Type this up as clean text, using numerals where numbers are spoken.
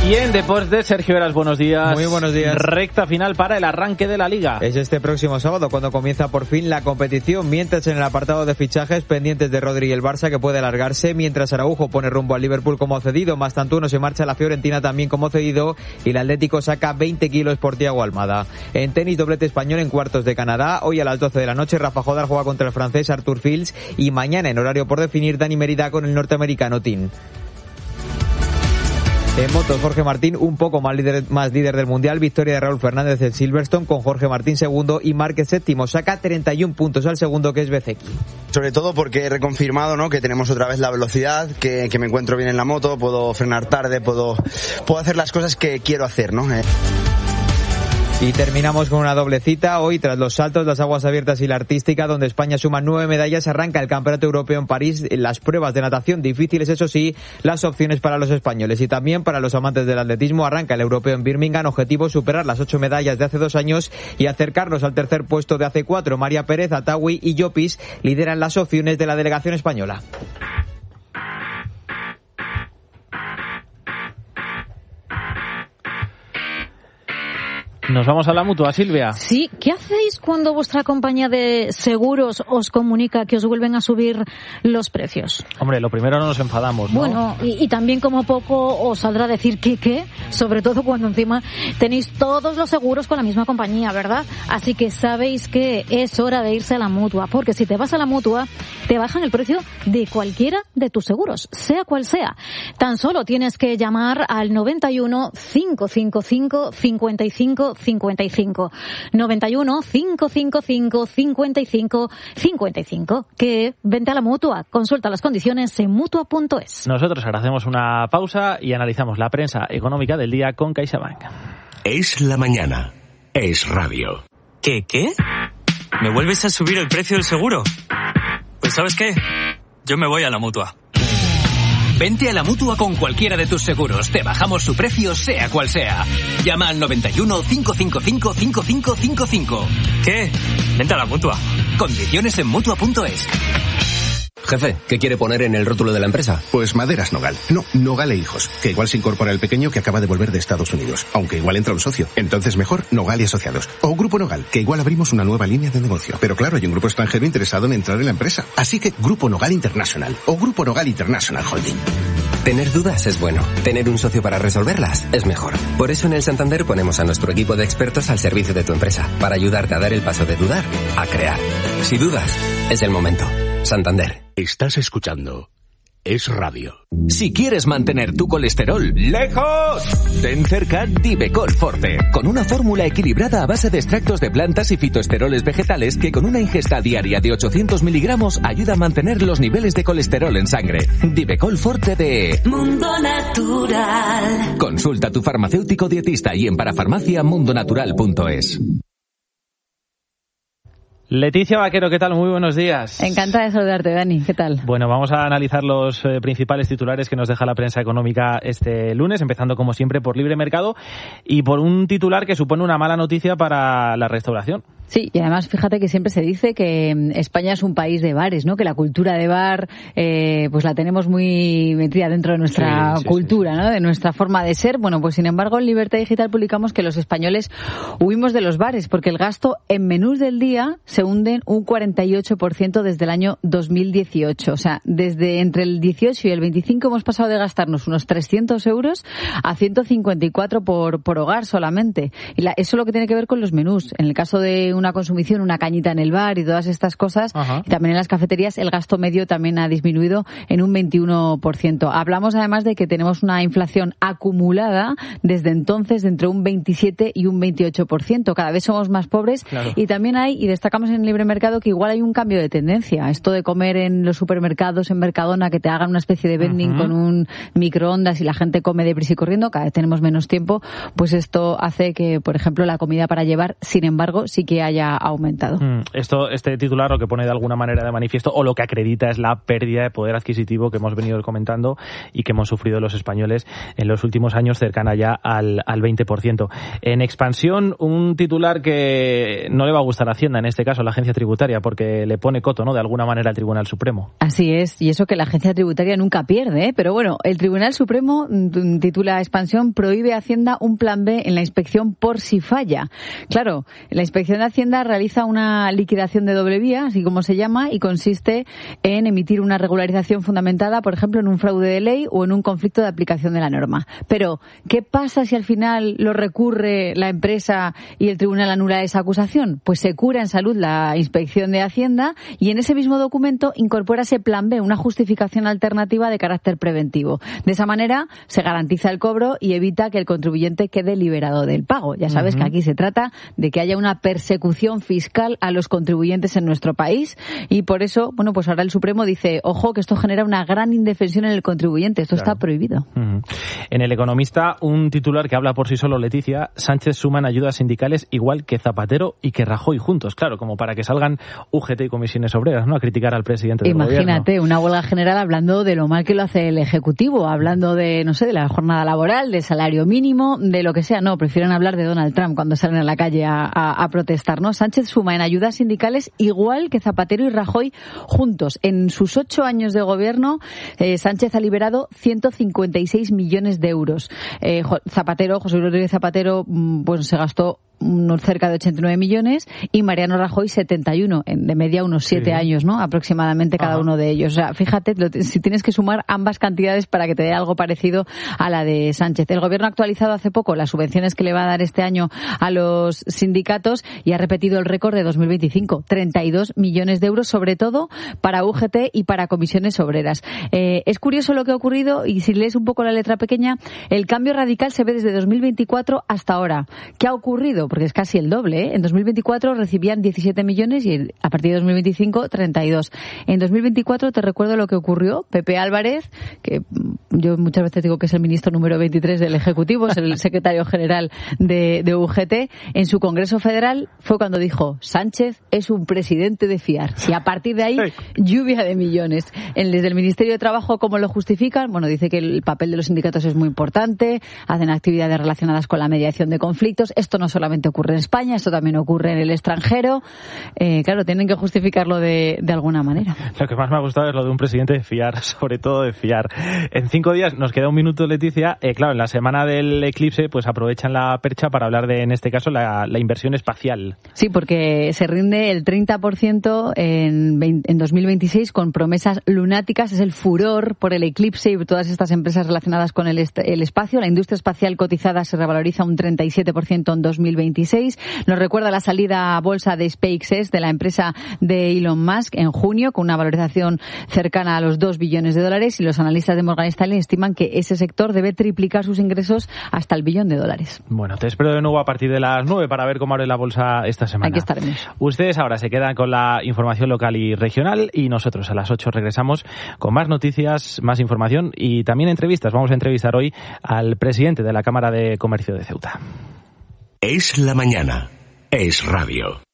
Y en deportes, Sergio Veras, buenos días. Muy buenos días. Recta final para el arranque de la Liga. Es este próximo sábado cuando comienza por fin la competición, mientras en el apartado de fichajes pendientes de Rodri y el Barça, que puede alargarse, mientras Araujo pone rumbo al Liverpool como cedido, Mastantuono se marcha a la Fiorentina también como cedido y el Atlético saca 20 kilos por Thiago Almada. En tenis, doblete español en cuartos de Canadá. Hoy a las 12 de la noche Rafa Jodar juega contra el francés Arthur Fields y mañana en horario por definir Dani Merida con el norteamericano Tin. En motos, Jorge Martín un poco más líder del Mundial, victoria de Raúl Fernández en Silverstone con Jorge Martín segundo y Márquez séptimo, saca 31 puntos al segundo que es Bezzecchi. Sobre todo porque he reconfirmado, ¿no?, que tenemos otra vez la velocidad, que me encuentro bien en la moto, puedo frenar tarde, puedo hacer las cosas que quiero hacer, ¿no? Y terminamos con una doble cita. Hoy, tras los saltos, las aguas abiertas y la artística, donde España suma 9 medallas, arranca el Campeonato Europeo en París. Las pruebas de natación difíciles, eso sí, las opciones para los españoles. Y también para los amantes del atletismo, arranca el Europeo en Birmingham. Objetivo, superar las 8 medallas de hace 2 años y acercarnos al tercer puesto de hace 4. María Pérez, Atawi y Llopis lideran las opciones de la delegación española. Nos vamos a la Mutua, Silvia. Sí, ¿qué hacéis cuando vuestra compañía de seguros os comunica que os vuelven a subir los precios? Hombre, lo primero no nos enfadamos, ¿no? Bueno, y también como poco os saldrá a decir ¿qué? Sobre todo cuando encima tenéis todos los seguros con la misma compañía, ¿verdad? Así que sabéis que es hora de irse a la Mutua, porque si te vas a la Mutua, te bajan el precio de cualquiera de tus seguros, sea cual sea. Tan solo tienes que llamar al 91 555 55 55 91 555 55 55. Que vente a la Mutua, consulta las condiciones en mutua.es. Nosotros ahora hacemos una pausa y analizamos la prensa económica del día con CaixaBank. Es la mañana, es radio. ¿Qué? ¿Me vuelves a subir el precio del seguro? Pues ¿sabes qué? Yo me voy a la Mutua. Vente a la Mutua con cualquiera de tus seguros. Te bajamos su precio, sea cual sea. Llama al 91 555 5555. ¿Qué? Vente a la Mutua. Condiciones en mutua.es. Jefe, ¿qué quiere poner en el rótulo de la empresa? Pues Maderas Nogal. No, Nogal e Hijos. Que igual se incorpora el pequeño que acaba de volver de Estados Unidos. Aunque igual entra un socio. Entonces mejor Nogal y Asociados. O Grupo Nogal, que igual abrimos una nueva línea de negocio. Pero claro, hay un grupo extranjero interesado en entrar en la empresa. Así que Grupo Nogal International. O Grupo Nogal International Holding. Tener dudas es bueno. Tener un socio para resolverlas es mejor. Por eso en el Santander ponemos a nuestro equipo de expertos al servicio de tu empresa. Para ayudarte a dar el paso de dudar a crear. Si dudas, es el momento. Santander. Estás escuchando Es Radio. Si quieres mantener tu colesterol lejos, ten cerca Divecol Forte, con una fórmula equilibrada a base de extractos de plantas y fitoesteroles vegetales que con una ingesta diaria de 800 miligramos ayuda a mantener los niveles de colesterol en sangre. Divecol Forte de Mundo Natural. Consulta a tu farmacéutico dietista y en parafarmacia mundonatural.es. Leticia Vaquero, ¿qué tal? Muy buenos días. Encantada de saludarte, Dani. ¿Qué tal? Bueno, vamos a analizar los principales titulares que nos deja la prensa económica este lunes, empezando como siempre por Libre Mercado y por un titular que supone una mala noticia para la restauración. Sí, y además fíjate que siempre se dice que España es un país de bares, ¿no? Que la cultura de bar pues la tenemos muy metida dentro de nuestra cultura, ¿no? De nuestra forma de ser. Bueno, pues sin embargo en Libertad Digital publicamos que los españoles huimos de los bares porque el gasto en menús del día se hunde un 48% desde el año 2018. O sea, desde entre el 18 y el 25 hemos pasado de gastarnos unos 300 euros a 154 por hogar solamente. Y eso es lo que tiene que ver con los menús. En el caso de una consumición, una cañita en el bar y todas estas cosas, y también en las cafeterías, el gasto medio también ha disminuido en un 21%. Hablamos además de que tenemos una inflación acumulada desde entonces de entre un 27 y un 28%. Cada vez somos más pobres, claro. Y también hay, y destacamos en el Libre Mercado, que igual hay un cambio de tendencia. Esto de comer en los supermercados, en Mercadona, que te hagan una especie de vending con un microondas y la gente come deprisa y corriendo, cada vez tenemos menos tiempo, pues esto hace que, por ejemplo, la comida para llevar, sin embargo, sí que haya aumentado. Este titular lo que pone de alguna manera de manifiesto, o lo que acredita, es la pérdida de poder adquisitivo que hemos venido comentando y que hemos sufrido los españoles en los últimos años, cercana ya al 20%. En expansión, un titular que no le va a gustar a Hacienda, en este caso la agencia tributaria, porque le pone coto, ¿no?, de alguna manera al Tribunal Supremo. Así es, y eso que la agencia tributaria nunca pierde, ¿eh? Pero bueno, el Tribunal Supremo, titula Expansión, prohíbe a Hacienda un plan B en la inspección por si falla. Claro, la inspección de Hacienda realiza una liquidación de doble vía, así como se llama, y consiste en emitir una regularización fundamentada, por ejemplo, en un fraude de ley o en un conflicto de aplicación de la norma. Pero, ¿qué pasa si al final lo recurre la empresa y el tribunal anula esa acusación? Pues se cura en salud la inspección de Hacienda y en ese mismo documento incorpora ese plan B, una justificación alternativa de carácter preventivo. De esa manera se garantiza el cobro y evita que el contribuyente quede liberado del pago. Ya sabes que aquí se trata de que haya una persecución fiscal a los contribuyentes en nuestro país y por eso, bueno, pues ahora el Supremo dice, ojo, que esto genera una gran indefensión en el contribuyente. Esto está prohibido. En El Economista, un titular que habla por sí solo, Leticia: Sánchez suma en ayudas sindicales igual que Zapatero y que Rajoy juntos. Claro, como para que salgan UGT y comisiones obreras, ¿no?, a criticar al presidente del gobierno. Imagínate, una huelga general hablando de lo mal que lo hace el Ejecutivo, hablando de, no sé, de la jornada laboral, del salario mínimo, de lo que sea. No, prefieren hablar de Donald Trump cuando salen a la calle a protestar, ¿no? Sánchez suma en ayudas sindicales igual que Zapatero y Rajoy juntos. En sus 8 años de gobierno, Sánchez ha liberado 156 millones de euros. Zapatero, José Rodríguez Zapatero, pues se gastó cerca de 89 millones y Mariano Rajoy 71, de media unos 7 años, ¿no?, aproximadamente cada uno de ellos. O sea, fíjate, si tienes que sumar ambas cantidades para que te dé algo parecido a la de Sánchez. El gobierno ha actualizado hace poco las subvenciones que le va a dar este año a los sindicatos y ha repetido el récord de 2025, 32 millones de euros, sobre todo para UGT y para comisiones obreras. Es curioso lo que ha ocurrido y si lees un poco la letra pequeña, el cambio radical se ve desde 2024 hasta ahora. ¿Qué ha ocurrido? Porque es casi el doble, ¿eh? En 2024 recibían 17 millones y a partir de 2025, 32. En 2024 te recuerdo lo que ocurrió. Pepe Álvarez, que yo muchas veces digo que es el ministro número 23 del Ejecutivo, es el secretario general de UGT, en su Congreso Federal fue cuando dijo: Sánchez es un presidente de fiar. Y a partir de ahí, lluvia de millones. Desde el Ministerio de Trabajo, ¿cómo lo justifican? Bueno, dice que el papel de los sindicatos es muy importante, hacen actividades relacionadas con la mediación de conflictos. Esto no solamente ocurre en España, esto también ocurre en el extranjero. Claro, tienen que justificarlo de alguna manera. Lo que más me ha gustado es lo de un presidente de fiar, sobre todo de fiar. En 5 días nos queda un minuto, Leticia. Claro, en la semana del eclipse, pues aprovechan la percha para hablar de, en este caso, la inversión espacial. Sí, porque se rinde el 30% en 2026 con promesas lunáticas. Es el furor por el eclipse y todas estas empresas relacionadas con el espacio. La industria espacial cotizada se revaloriza un 37% en 2026. Nos recuerda la salida a bolsa de SpaceX, de la empresa de Elon Musk, en junio, con una valorización cercana a los $2 billones y los analistas de Morgan Stanley estiman que ese sector debe triplicar sus ingresos hasta el $1 billón. Bueno, te espero de nuevo a partir de las 9 para ver cómo abre la bolsa esta semana. Aquí estaremos. Ustedes ahora se quedan con la información local y regional y nosotros a las 8 regresamos con más noticias, más información y también entrevistas. Vamos a entrevistar hoy al presidente de la Cámara de Comercio de Ceuta. Es la mañana. Es radio.